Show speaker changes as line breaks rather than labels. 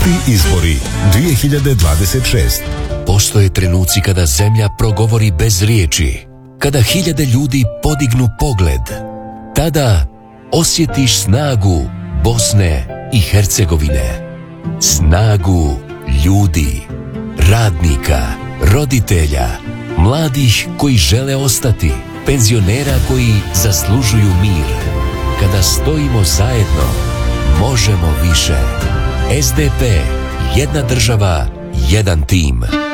Opšti izbori 2026.
Postoje trenuci kada zemlja progovori bez riječi, kada hiljade ljudi podignu pogled. Tada osjetiš snagu Bosne i Hercegovine. Snagu ljudi, radnika, roditelja, mladih koji žele ostati, penzionera koji zaslužuju mir. Kada stojimo zajedno, možemo više. SDP, jedna država, jedan tim.